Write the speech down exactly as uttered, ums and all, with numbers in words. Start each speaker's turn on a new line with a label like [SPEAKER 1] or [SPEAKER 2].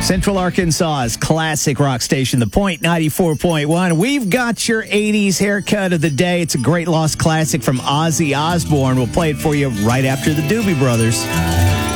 [SPEAKER 1] Central Arkansas's classic rock station, The Point ninety-four point one. We've got your eighties haircut of the day. It's a great lost classic from Ozzy Osbourne. We'll play it for you right after the Doobie Brothers.